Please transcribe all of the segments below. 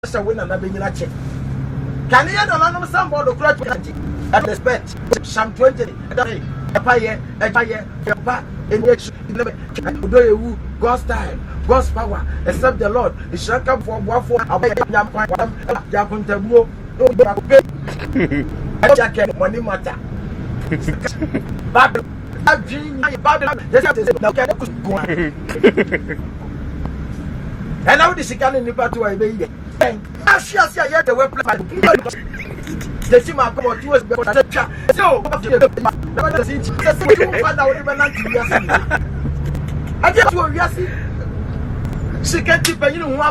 a winner na benyina che can you no no somebody do correct and respect Psalm 20 epaye ba enyechu do ewu God's time God's power except the Lord it shall come for boafo abaya nyam kwan ya kontabuo do ba ko I jacket money matter Bible now can go and now this can in the battle I be as you see here the website the team are come to us but so I just want you see she can't keep you know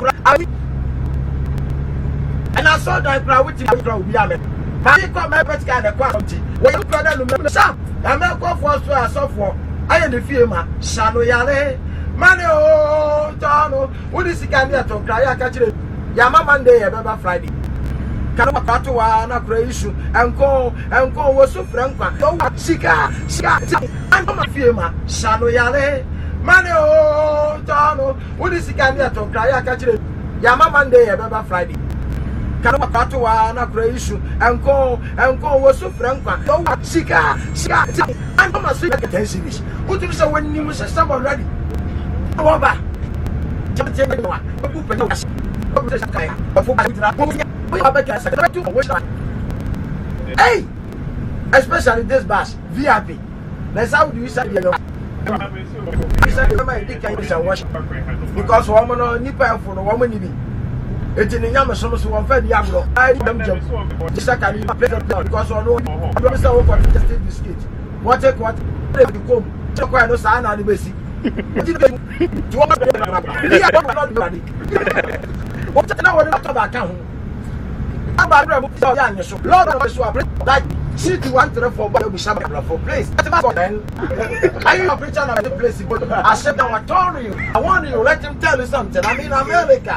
and I saw that crowd with you I come my best kind of quality when you brother no me sha I me go for so for I am the firma shano yare money oh tano who this can be to cry catch Yama Monday, Baba Friday. Canova Patoa, na issue, and go was so frank. No, Sika, I'm a firma, Shano Yale, Mano, Tano, what is the candidate to cry? Catch Yama Monday, Baba Friday. Canova Patoa, na issue, and go was so frank. No, Sika, I'm a sweet attention. Who do so when you was someone ready? Over. Hey, especially this bus VIP. That's how do you say you know? Because woman nipa for the woman ni. It's in Yama so one fed yam. I don't jump. The second because I know you say what just take this kid. What take what you come. Check why no sign on the basic. What now what talk about account? About Lord of us like see to want to for Bible for place. Are you a preacher of the place? I said I told you. I want you let him tell you something. I'm in America.